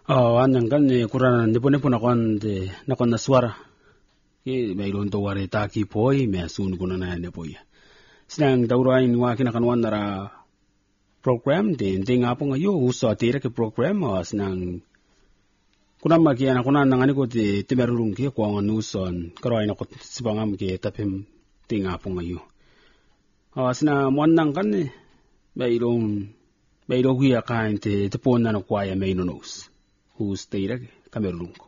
Anyang kan kurana nepo nakon na suara. Mayroon to wari taki poi me asun kuna na nepo ya. Sinang daurain wa kinakanwan nara program din nga po ngayo uso atira ke program sinang kuna magiana kuna nangani ko ti merulung ke ko ang nuson karoy na ko sibangam ke tapim nga po ngayo. Sina muannang kan mayroon hiya kain te pon na no kwaya may nonos. Who's tira kamerulung ko.